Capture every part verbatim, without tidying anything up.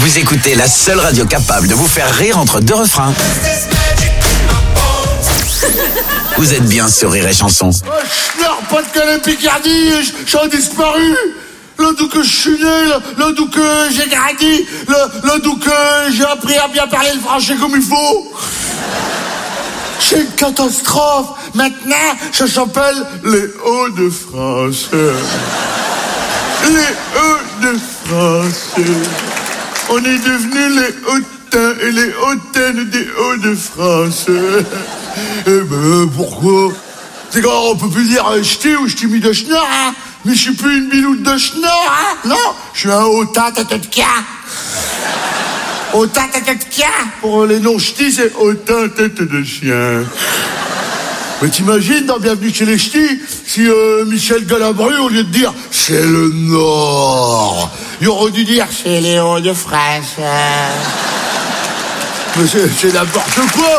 Vous écoutez la seule radio capable de vous faire rire entre deux refrains. Vous êtes bien sur Rire et Chanson. Oh, je pleure pas de Calais Picardie, j'ai disparu. Là d'où que je suis né, là, là d'où que j'ai grandi, là, là d'où que j'ai appris à bien parler le français comme il faut. C'est une catastrophe. Maintenant, ça s'appelle les Hauts-de-France. Les Hauts-de-France. On est devenus les hautains et les hautaines des Hauts-de-France. Eh ben, pourquoi? C'est quand on peut plus dire euh, ch'ti ou ch'ti mis de schnorr, hein? Mais je suis plus une biloute de schnorr, hein? Non, je suis un hautain tête de cas. Hautain tête de cas. Pour les non ch'tis, c'est hautain tête de chien. Mais t'imagines, dans Bienvenue chez les ch'tis, si euh, Michel Galabru, au lieu de dire c'est le Nord, il aurait dû dire c'est les Hauts-de-France. Mais c'est, c'est n'importe quoi.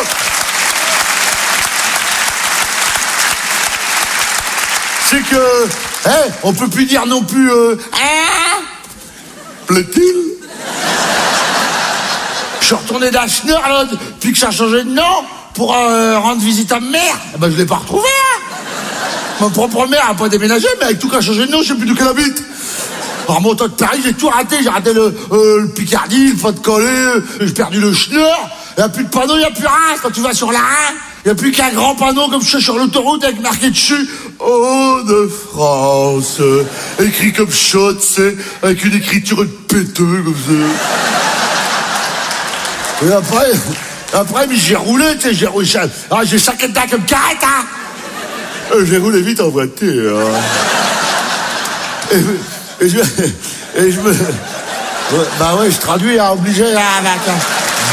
C'est que, hein, on peut plus dire non plus, euh, hein, plaît-il? Je suis retourné d'un schnorr, là, depuis que ça a changé de nom, pour euh, rendre visite à ma mère. Eh ben, je l'ai pas retrouvé, hein. Ma propre mère a pas déménagé, mais avec tout qui a changé de nom, je sais plus d'où qu'elle habite. En remontant de Paris, j'ai tout raté. J'ai raté le, euh, le Picardie, le Pas-de-Calais, j'ai perdu le schnorr. Il n'y a plus de panneau, il n'y a plus rien. Quand tu vas sur la un, il n'y a plus qu'un grand panneau comme ça sur l'autoroute avec marqué dessus Hauts-de-France. Écrit comme ça, tu sais, avec une écriture de péteux comme ça. Et après, après, mais j'ai roulé, tu sais, j'ai roulé. Ah, j'ai cinquante ans comme carrette, hein. Euh, j'ai roulé vite en voiture. Et, et je, et je me, ouais, bah ouais, je traduis, hein, obligé, hein, avec, hein.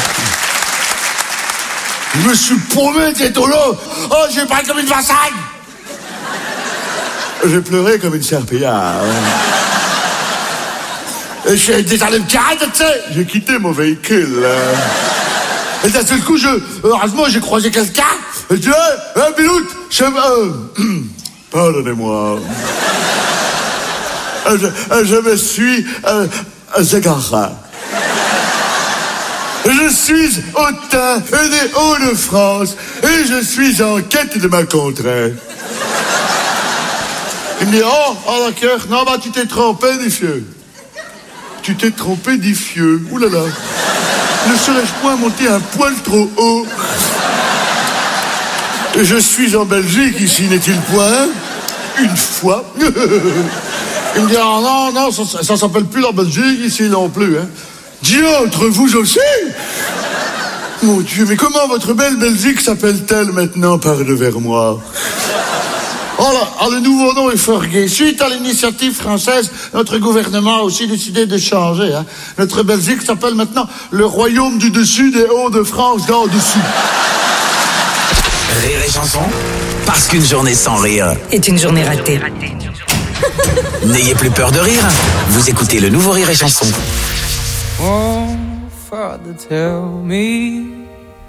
Je me suis paumé, t'es au lot. Oh, j'ai parlé comme une vassagne. J'ai pleuré comme une serpillière. Ouais. Et j'ai descendu le carré, tu sais. J'ai quitté mon véhicule. Et d'un seul coup, je, heureusement, j'ai croisé quelqu'un. Et je dis, hé, hey, Biloute, je, euh, pardonnez-moi. Je, je me suis euh, égaré. Je suis hautain des Hauts-de-France et je suis en quête de ma contrée. Il me dit, oh, oh d'accord, non, bah tu t'es trompé, Diffieux. Tu t'es trompé, Diffieux. Ouh là là. Ne serais-je point monter un poil trop haut? Je suis en Belgique, ici, n'est-il point? Une fois. Il me dit, oh, non, non, ça, ça s'appelle plus la Belgique, ici non plus, hein. Diantre, vous aussi? Mon Dieu, mais comment votre belle Belgique s'appelle-t-elle maintenant par devers moi? Oh là, ah, le nouveau nom est fort gai. Suite à l'initiative française, notre gouvernement a aussi décidé de changer, hein. Notre Belgique s'appelle maintenant le Royaume du Dessus des Hauts-de-France d'en dessous. Rire et Chanson, parce qu'une journée sans rire est une journée ratée. N'ayez plus peur de rire, vous écoutez le nouveau Rire et Chanson. Oh, Father, tell me